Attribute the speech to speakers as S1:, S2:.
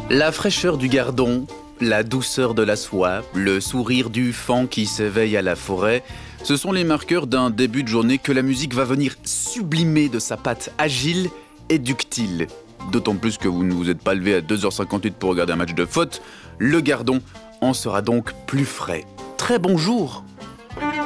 S1: La fraîcheur du gardon, la douceur de la soie, le sourire du faon qui s'éveille à la forêt, ce sont les marqueurs d'un début de journée que la musique va venir sublimer de sa patte agile et ductile. D'autant plus que vous ne vous êtes pas levé à 2h58 pour regarder un match de foot, le gardon en sera donc plus frais. Très bonjour.